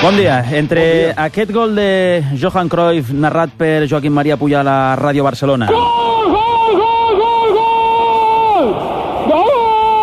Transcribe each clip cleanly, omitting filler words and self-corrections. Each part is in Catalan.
Bon dia. Entre aquest gol de Johan Cruyff narrat per Joaquim Maria Puyal a Ràdio Barcelona. Gol, gol, gol, gol, gol! Gol!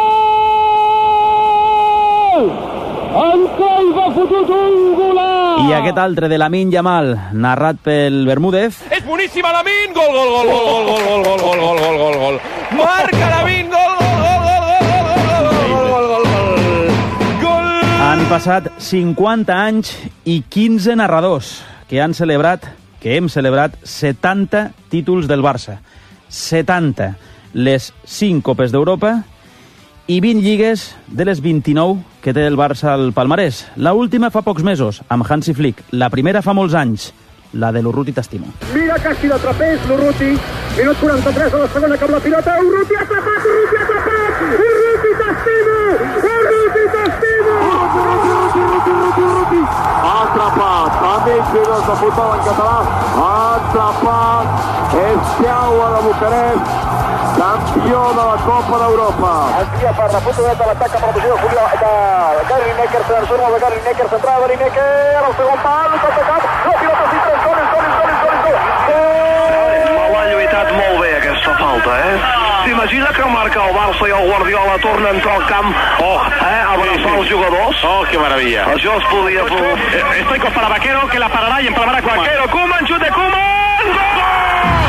En Cruyff ha fotut un golaç! I aquest altre de Lamine Yamal, narrat pel Bermúdez. És boníssima Lamine, gol, gol, gol, gol, gol, gol, gol, gol, gol, gol, gol, gol, gol. Marca Lamine, gol, gol, gol, gol, gol, gol, gol, gol, gol, gol. Han passat 50 anys i 15 narradors que hem celebrat 70 títols del Barça. 70. Les 5 Copes d'Europa i 20 lligues de les 29 que té el Barça al palmarès. La última fa pocs mesos, amb Hansi Flick. La primera fa molts anys, la de l'Urruti t'estimo. Mira quasi d'atrapés l'Urruti. Minut 43 de la segona cap la pilota. Urruti ha tapat, Urruti ha tapat! Urruti t'estimo! Urruti t'estimo! Urruti! Ha atrapat, amics i de futbol en català. Ha atrapat Estiaua de Bucarest, campió de la Copa d'Europa. Envia per la punta dreta l'atac cap a la posició de Gary Necker, torna de Gary Necker, centrada Gary Necker, al segon pal, contraatacat, la pilota s'hi treu, L'ha lluitat molt bé aquesta falta, S'imagina que marca el Barça i el Guardiola torna a entrar al camp a abraçar els jugadors? Oh, que maravilla. Això es podia fer. Stoikos para Vaquero, que la parará y empalará Koeman. Vaquero, Koeman, xut de Koeman! Gol!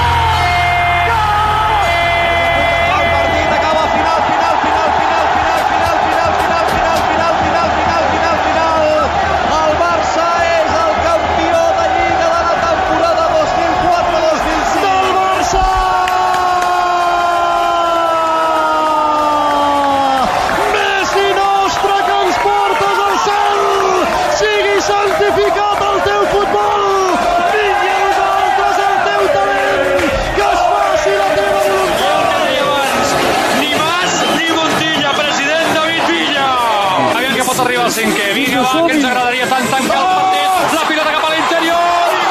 Que Viga, que ens agradaria tant tancar el partit, la pilota cap a l'interior.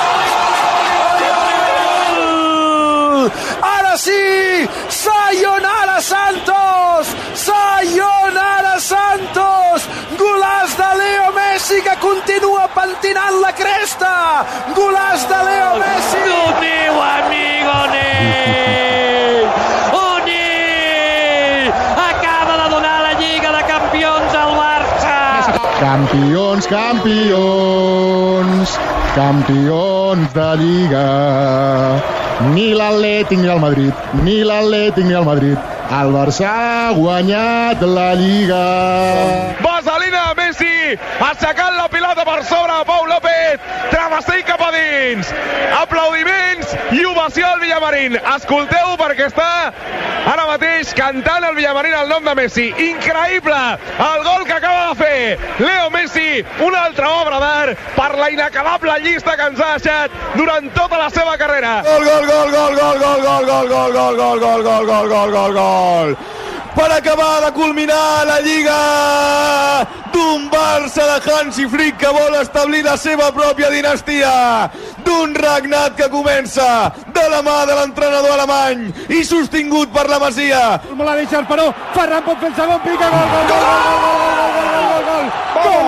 Ara sí! Sayonara Santos! Sayonara Santos! Golaç de Leo Messi que continua pentinant la cresta! Golaç de Leo Messi! Tu meu amigo Ney! Oh, Ney! Acaba de donar la Lliga de Campions al Barça! Campions, campions, campions de Lliga. Ni l'Atlètic ni el Madrid, ni l'Atlètic ni el Madrid. El Barça ha guanyat la Lliga. Vaselina de Messi, aixecant la pilota per sobre de Pau López, travessell cap a dins, aplaudiments i ovació al Villamarín. Escolteu perquè està ara mateix cantant el Villamarín el nom de Messi. Increïble el gol que acaba de fer Leo Messi, una altra obra d'art per la inacabable llista que ens ha deixat durant tota la seva carrera. Gol, gol, gol, gol, gol, gol, gol, gol, gol, gol, gol, gol, gol, gol, gol, gol, gol. Per acabar de culminar la Lliga d'un Barça de Hansi Flick que vol establir la seva pròpia dinastia, d'un regnat que comença de la mà de l'entrenador alemany i sostingut per la Masia. Me l'ha deixat, però Ferran pot fer el segon, pica, gol, gol, gol, gol,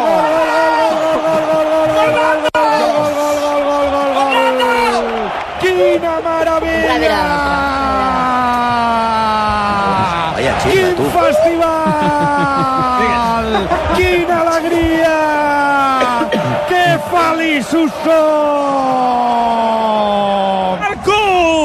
gol, quina meravella! Quin festival! Quina alegria! Que feliços som! Marco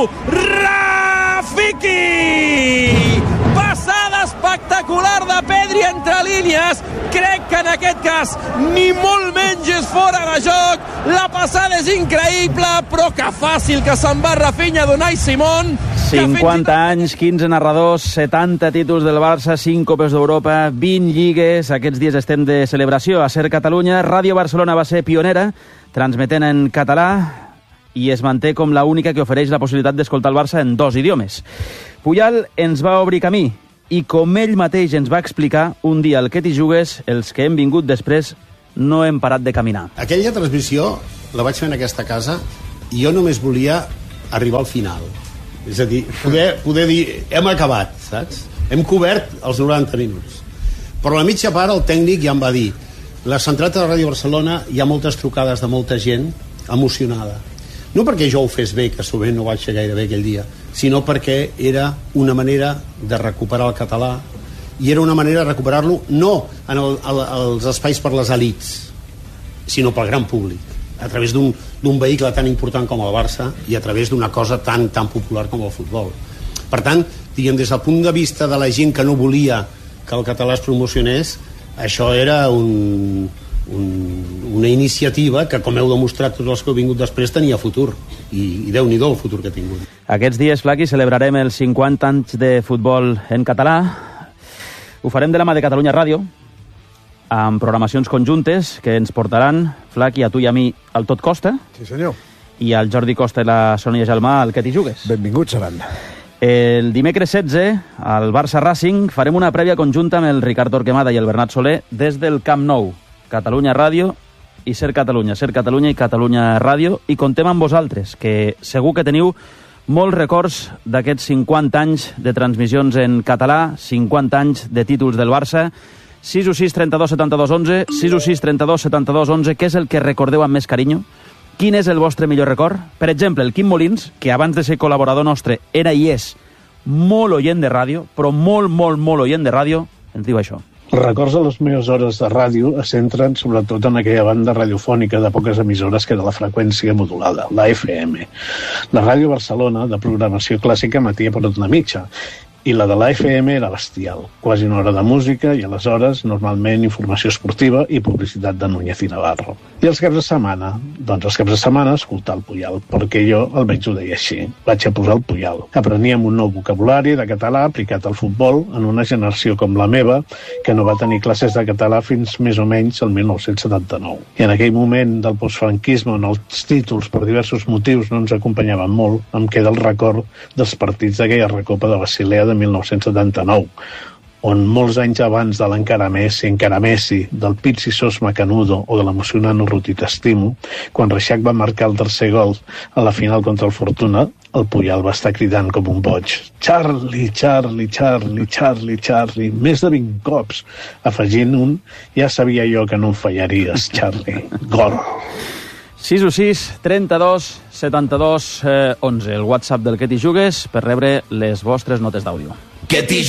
Rafiki! Passada espectacular de Pedri entre línies. Crec que en aquest cas ni molt menys és fora de joc. La passada és increïble, però que fàcil que se'n va Rafinha, Donai Simón. 50 anys, 15 narradors, 70 títols del Barça, 5 Copes d'Europa, 20 lligues. Aquests dies estem de celebració a Ser Catalunya. Ràdio Barcelona va ser pionera, transmetent en català, i es manté com la única que ofereix la possibilitat d'escoltar el Barça en 2 idiomes. Puyal ens va obrir camí, i com ell mateix ens va explicar, un dia al que t'hi jugues, els que hem vingut després no hem parat de caminar. Aquella transmissió la vaig fer en aquesta casa i jo només volia arribar al final. És a dir, poder dir, hem acabat, saps? Hem cobert els 90 minuts. Però a la mitja part el tècnic ja em va dir, la centrata de Ràdio Barcelona hi ha moltes trucades de molta gent emocionada. No perquè jo ho fes bé, que sovint no ho vaig fer gaire bé aquell dia, sinó perquè era una manera de recuperar el català, i era una manera de recuperar-lo no en els espais per les elits, sinó pel gran públic, a través d'un vehicle tan important com el Barça i a través d'una cosa tan popular com el futbol. Per tant, diguem, des del punt de vista de la gent que no volia que el català es promocionés, això era una iniciativa que, com heu demostrat tots els que heu vingut després, tenia futur, i Déu-n'hi-do el futur que ha tingut. Aquests dies, Flaqui, celebrarem els 50 anys de futbol en català. Ho farem de la mà de Catalunya Ràdio, amb programacions conjuntes que ens portaran, Flaqui, a tu i a mi, al Tot Costa. Sí, senyor. I al Jordi Costa i la Sònia Gelmà, al Que t'hi jugues. Benvinguts seran. El dimecres 16, al Barça Racing, farem una prèvia conjunta amb el Ricard Torquemada i el Bernat Soler des del Camp Nou. Catalunya Ràdio i Ser Catalunya i Catalunya Ràdio, i contem amb vosaltres, que segur que teniu molts records d'aquests 50 anys de transmissions en català, 50 anys de títols del Barça. 616 32 72 11, 616 32 72 11, què és el que recordeu amb més carinyo? Quin és el vostre millor record? Per exemple, el Quim Molins, que abans de ser col·laborador nostre era i és molt oient de ràdio, però molt oient de ràdio, ens diu això. Els records de les meves hores de ràdio es centren sobretot en aquella banda radiofònica de poques emissores que era la freqüència modulada, la FM. La Ràdio Barcelona, de programació clàssica, emetia per una mitja, i la de la FM era bestial, quasi una hora de música i aleshores normalment informació esportiva i publicitat de Núñez i Navarro. I els caps de setmana? Doncs els caps de setmana escoltar el Puyal, perquè jo almenys ho deia així. Vaig a posar el Puyal. Apreníem un nou vocabulari de català aplicat al futbol en una generació com la meva que no va tenir classes de català fins més o menys el 1979. I en aquell moment del postfranquisme on els títols per diversos motius no ens acompanyaven molt, em queda el record dels partits d'aquella recopa de Basilea de 1979, on molts anys abans de l'encara Messi, del Pizzi Sos Macanudo o de l'emocionant Urruti T'estimo, quan Reixac va marcar el tercer gol a la final contra el Fortuna, el Puyal va estar cridant com un boig: Charlie, Charlie, Charlie, Charlie, Charlie, més de 20 cops, afegint un: ja sabia jo que no em fallaries, Charlie. Gol. 616 32 72 11, el WhatsApp del Que t'hi jugues, per rebre les vostres notes d'àudio.